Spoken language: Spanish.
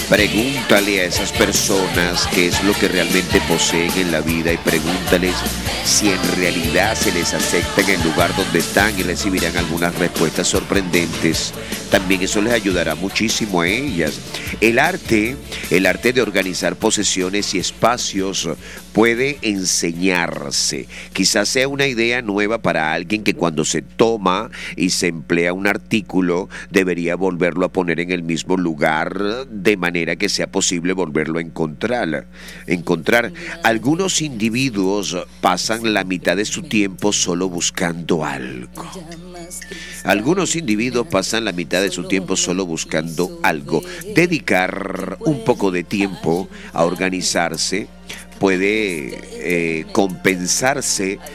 Pregúntale a esas personas qué es lo que realmente poseen en la vida y pregúntales si en realidad se les acepta en el lugar donde están y recibirán algunas respuestas sorprendentes. También eso les ayudará muchísimo a ellas. El arte de organizar posesiones y espacios puede enseñarse. Quizás sea una idea nueva para alguien que cuando se toma y se emplea un artículo debería volverlo a poner en el mismo lugar de manera que sea posible volverlo a encontrar. Algunos individuos pasan la mitad de su tiempo solo buscando algo. Algunos individuos pasan la mitad de su tiempo solo buscando algo. Dedicar un poco de tiempo a organizarse puede compensarse